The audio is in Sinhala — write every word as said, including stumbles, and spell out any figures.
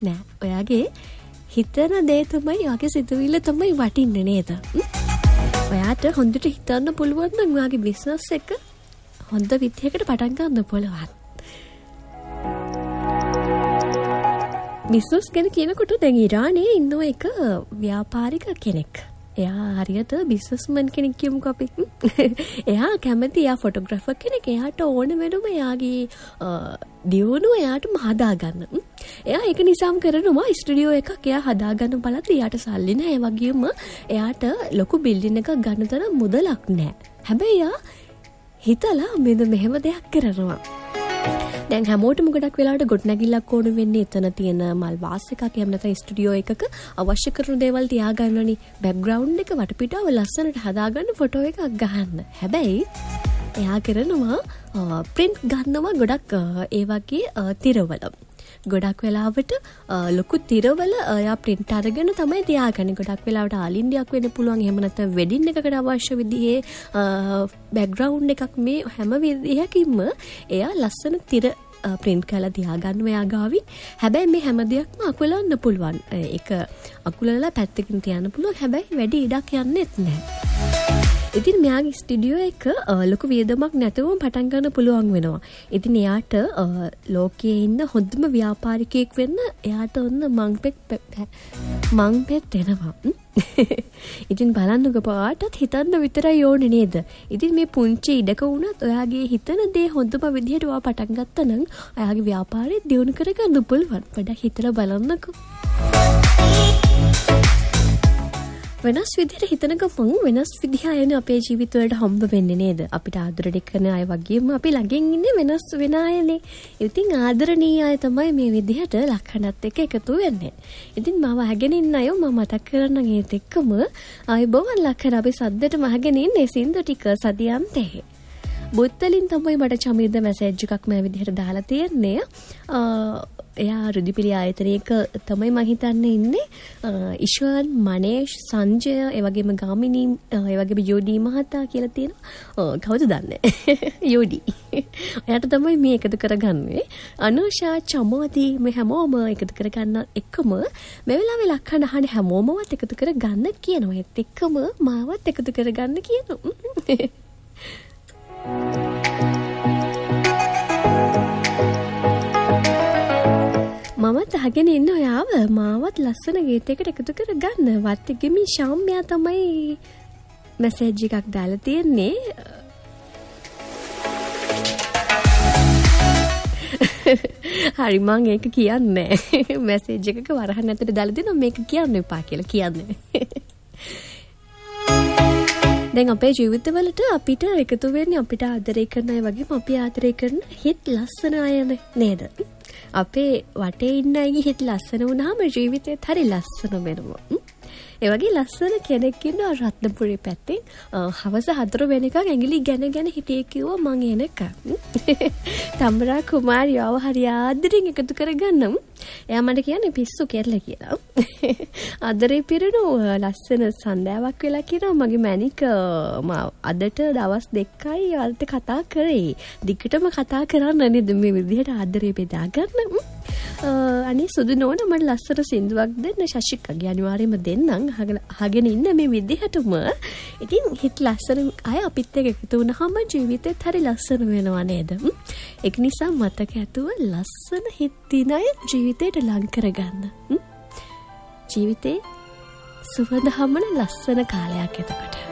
නෑ. ඔයාගේ හිතන දේ තමයි ඔයාගේ සිතුවිල්ල තමයි වටින්නේ නේද? ඔයාට හොඳට හිතන්න පුළුවන් නම් ඔයාගේ බිස්නස් එක හොඳ විදිහකට පටන් ගන්න පුළුවන්. බිස්නස් ගැන කියනකොට දැන් ඉරානයේ ඉන්න එක ව්‍යාපාරික කෙනෙක්. එයා හරියට බිස්නස්මන් කෙනෙක් කියමුකෝ අපි. එයා කැමති එයා ෆොටෝග්‍රැෆර් කෙනෙක්. එයාට ඕන වෙනම එයාගේ දියුණුව එයාටම හදාගන්න. එයා ඒක නිසාම කරනවා ස්ටුඩියෝ එකක් එයා හදාගන්න බලද්දි එයාට සල්ලි නැහැ. ඒ වගේම එයාට ලොකු බිල්ඩින් එකක් ගන්න තරම් මුදලක් නැහැ. හැබැයි එයා හිතලා මෙන්න මෙහෙම දෙයක් කරනවා. දැන් හැමෝටම ගොඩක් වෙලාවට ගොඩනැගිල්ලක් ඕන වෙන්නේ එතන තියෙන මල් වාස් එකක් එහෙම නැත්නම් ස්ටුඩියෝ එකක අවශ්‍ය කරන දේවල් තියාගන්නනේ. බෑග්ග්‍රවුන්ඩ් එක වටපිටාව ලස්සනට හදාගන්න ෆොටෝ එකක් ගහන්න. හැබැයි එයා කරනවා ප්‍රින්ට් ගන්නවා ගොඩක් ඒ වගේ තිරවල. ගොඩක් වෙලාවට ලොකු තිරවල එයා ප්‍රින්ට් අරගෙන තමයි තියාගන්නේ. ගොඩක් වෙලාවට ආල් ඉන්ඩියාක් වෙන්න පුළුවන්. එහෙම නැත්නම් වෙඩින් එකකට අවශ්‍ය විදිහේ බෑග්ග්‍රවුන්ඩ් එකක් මේ හැම විදිහකින්ම එයා ලස්සන තිර ප්‍රින්ට් කරලා තියාගන්න එයා ගාවින්. හැබැයි මේ හැම දෙයක්ම අකුලන්න පුළුවන්. ඒක අකුලලා පැත්තකින් තියන්න පුළුවන්. හැබැයි වැඩි ඉඩක් යන්නේත් නැහැ. ඉතින් මෙයාගේ ස්ටුඩියෝ එක ලොකු වියදමක් නැතුවම පටන් ගන්න පුළුවන් වෙනවා. ඉතින් එයාට ලෝකයේ ඉන්න හොඳම ව්‍යාපාරිකයෙක් වෙන්න එයාට ඔන්න මං පෙත් මං පෙත් දෙනවා. ඉතින් බලන්නකෝ පාටත් හිතන්න විතරයි ඕනේ නේද? ඉතින් මේ පුංචි ඉඩක වුණත් ඔයාගේ හිතන දේ හොඳම විදිහට ඔයා පටන් ගත්තා නම් ඔයාගේ ව්‍යාපාරය දියුණු කරගන්න පුළුවන්. පොඩ්ඩක් හිතලා බලන්නකෝ. වෙනස් විදිහට හිතන ගමන් වෙනස් විදිහ අයනේ අපේ ජීවිතවලට හම්බ වෙන්නේ නේද? අපිට ආදරණය කරන අය වගේම අපි ළඟින් ඉන්නේ වෙනස් වෙන අයනේ. ඉතින් ආදරණීය අය තමයි මේ විදිහට ලක්ෂණත් එක්ක එකතු වෙන්නේ. ඉතින් මම අහගෙන ඉන්න අය මම මතක් කරන්න ඒත් එක්කම ආයිබෝවන් ලක්ෂණ අපි සද්දටම අහගෙන ඉන්නේ සින්දු ටික සදියන්තේ. බුත්තලින් තමයි මට චමිද්ද මැසේජ් එකක් මේ විදිහට දාලා තියෙන්නේ. එයා රුධිපිලි ආයතනයක තමයි මම හිතන්නේ ඉන්නේ. ඉෂාන්, මනේෂ්, සංජය, ඒ වගේම ගාමිනී, ඒ වගේම යෝඩි මහතා කියලා තියෙනවා. කවුද දන්නේ? යෝඩි. එයාට තමයි මේ එකතු කරගන්නේ. අනුෂා, චමෝති මේ හැමෝම එකතු කරගන්න එකම මේ වෙලාවේ ලක්ෂණ අහන හැමෝමවත් එකතු කරගන්න කියනවා. ඒත් එක්කම මාවත් එකතු කරගන්න කියනවා. මමත් අහගෙන ඉන්න ඔයාව මාවත් ලස්සන ගීතයකට එකතු කරගන්න. වත්තිගෙමි ශාම්යා තමයි මැසේජ් එකක් දාලා තියෙන්නේ. හරි මං ඒක කියන්නේ මැසේජ් එකක වරහන් ඇතුලේ දාලා දෙනවා මේක කියන්න එපා කියලා කියන්නේ. දැන් අපේ ජීවිතවලට අපිට එකතු වෙන්නේ අපිට ආදරය කරන අය වගේම අපි ආදරය කරන හිත් ලස්සන අය නේද? අපේ වටේ ඉන්න අයගේ හිත ලස්සන වුණාම ජීවිතේත් හරි ලස්සන වෙනවා. ඒ වගේ ලස්සන කෙනෙක් ඉන්නවා රත්නපුරේ පැත්තේ. හවස හතර වෙනකන් ඇඟිලි ගැන ගැන හිටියේ කිව්වා මං එනක. තම්බරා කුමාරියව හරි ආදරෙන් එකතු කරගන්නමු. එයා මට කියන්නේ පිස්සු කියලා කියලා. ආදරේ පිරෙනු ලස්සන සන්ධාවක් වෙලා කියනවා මගේ මැනික අදට දවස් දෙකයි වලට කතා කරේ. දිගටම කතා කරන්න නේද මේ විදිහට ආදරේ බෙදා ගන්න. අනේ සුදු නෝන මට ලස්සන සින්දුවක් දෙන්න ශශිකගේ අනිවාර්යයෙන්ම දෙන්නම්. අහගෙන ඉන්න මේ විදිහටම ඉතින් හිත ලස්සන අය අපිත් එක්ක එකතු වුණාම ජීවිතේත් හරි ලස්සන වෙනවා නේද? ඒක නිසා මතක ඇතුව ලස්සන හිත තියන අය ජීවිතේට ලං කරගන්න. ජීවිතේ සුවඳ හමන ලස්සන කාලයක් එතකොට.